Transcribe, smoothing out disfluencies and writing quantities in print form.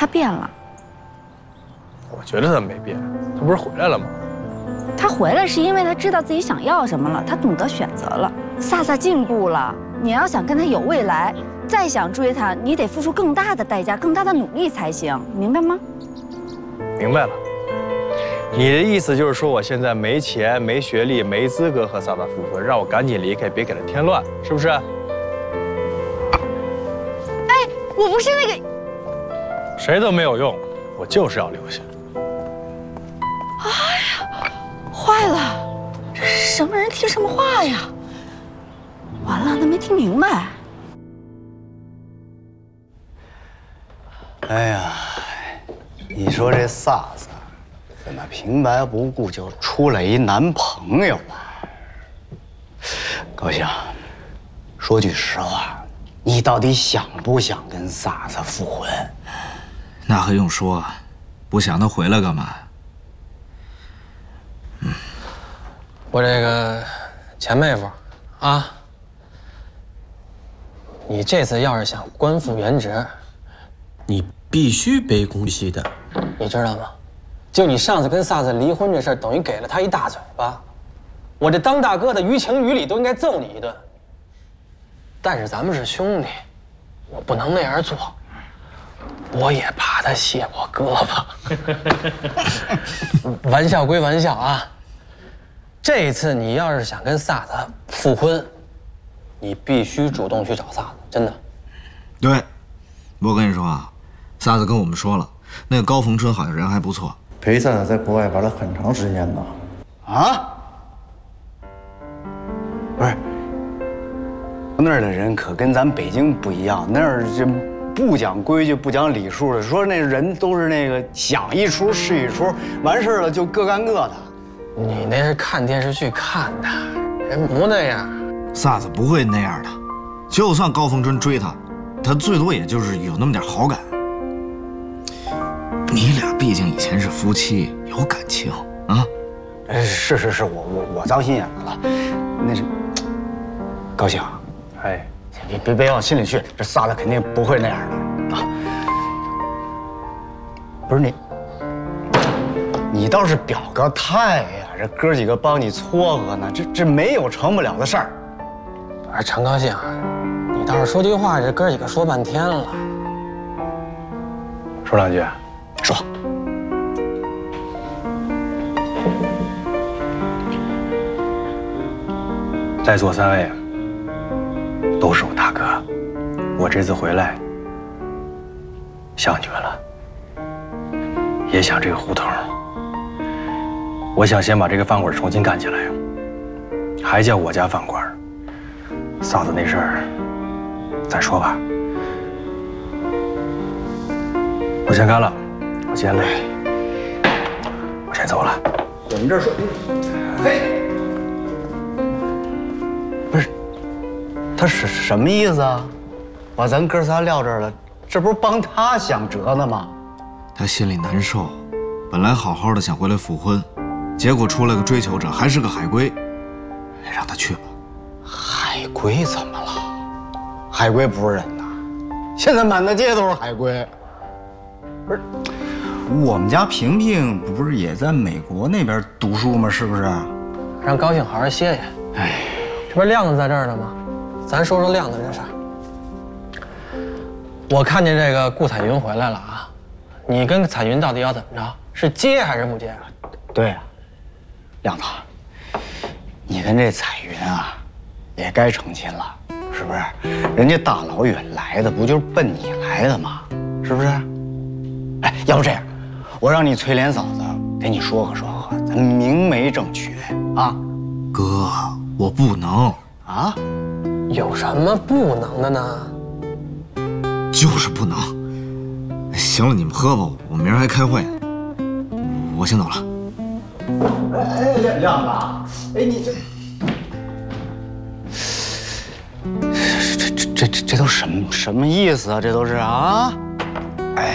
他变了。 我觉得他没变，他不是回来了吗？ 他回来是因为他知道自己想要什么了，他懂得选择了。飒飒进步了，你要想跟他有未来，再想追他，你得付出更大的代价、更大的努力才行，明白吗？ 明白了。你的意思就是说，我现在没钱、没学历、没资格和飒飒复婚，让我赶紧离开，别给他添乱，是不是？哎， 我不是那个。 谁都没有用，我就是要留下。 坏了，这是什么人听什么话呀？完了，他没听明白。 哎呀，你说这飒飒怎么平白无故就出来一男朋友啊？高兴，说句实话，你到底想不想跟飒飒复婚？ 那还用说啊？不想他回来干嘛？ 我这个钱妹夫啊，你这次要是想官复原职， 你必须卑躬屈膝的， 你知道吗？就你上次跟飒飒离婚这事儿，等于给了他一大嘴巴。我这当大哥的于情于理都应该揍你一顿。但是咱们是兄弟，我不能那样做。我也怕他卸我胳膊。玩笑归玩笑啊。这一次你要是想跟飒飒复婚，你必须主动去找飒飒，真的。 对，我跟你说啊，飒飒跟我们说了，那个高逢春好像人还不错， 陪飒飒在国外玩了很长时间呢。 啊？不是，那儿的人可跟咱北京不一样，那儿这不讲规矩、不讲礼数的，说那人都是那个想一出是一出，完事了就各干各的。 你那是看电视剧看的，人不那样。 飒飒不会那样的，就算高逢春追他，他最多也就是有那么点好感。你俩毕竟以前是夫妻，有感情啊。 是，我脏心眼子了，那是高兴。 哎， 别往心里去，这飒飒肯定不会那样的啊。不是你倒是表个态呀！这哥几个帮你撮合呢，这没有成不了的事儿。 而陈高兴，你倒是说句话，这哥几个说半天了。 说两句。 说。 在座3位都是我大哥，我这次回来想你们了，也想这个胡同。我想先把这个饭馆重新干起来，还叫我家饭馆。嫂子那事儿再说吧。我先干了，我今天累，我先走了。 我们这儿说，嘿， 不是，他是什么意思啊？把咱哥仨撂这儿了，这不是帮他想辙呢吗？ 他心里难受，本来好好的想回来复婚，结果出来个追求者，还是个海归，让他去吧。 海归怎么了？海归不是人呐，现在满大街都是海归。不是，我们家萍萍不是也在美国那边读书吗？是不是？ 让高兴好好歇歇。哎，这不是亮子在这儿呢吗？咱说说亮子这事儿。我看见这个顾彩云回来了啊，你跟彩云到底要怎么着？是接还是不接啊？ 对啊，亮子，你跟这彩云啊，也该成亲了，是不是？人家大老远来的，不就是奔你来的吗？是不是？哎，要不这样，我让你翠莲嫂子给你说和说和，咱明媒正娶啊。 哥，我不能啊， 有什么不能的呢？ 就是不能。行了，你们喝吧，我明儿还开会呢。我先走了。 哎，亮子，哎，你这都什么意思啊？这都是啊？